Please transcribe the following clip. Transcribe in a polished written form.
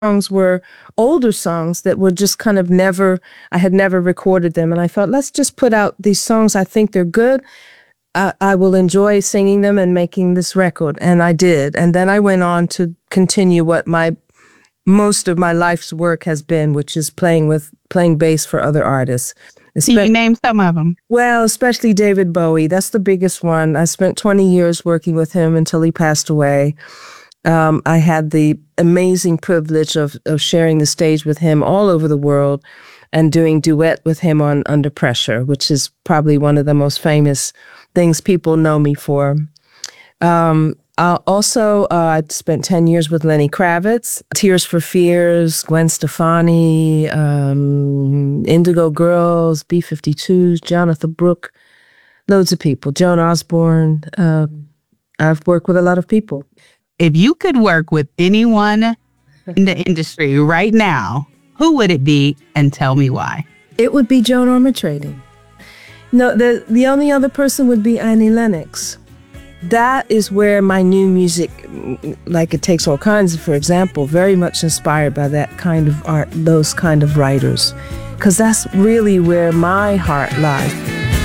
songs were older songs that were just kind of I had never recorded them. And I thought, let's just put out these songs. I think they're good. I will enjoy singing them and making this record. And I did. And then I went on to continue what most of my life's work has been, which is playing bass for other artists. Can you name some of them? Well, especially David Bowie. That's the biggest one. I spent 20 years working with him until he passed away. I had the amazing privilege of sharing the stage with him all over the world and doing duet with him on Under Pressure, which is probably one of the most famous things people know me for. I spent 10 years with Lenny Kravitz, Tears for Fears, Gwen Stefani, Indigo Girls, B-52s, Jonathan Brooke, loads of people, Joan Osborne. I've worked with a lot of people. If you could work with anyone in the industry right now, who would it be, and tell me why? It would be Joan Armatrading. No, the only other person would be Annie Lennox. That is where my new music, like It Takes All Kinds, for example, very much inspired by that kind of art, those kind of writers, because that's really where my heart lies.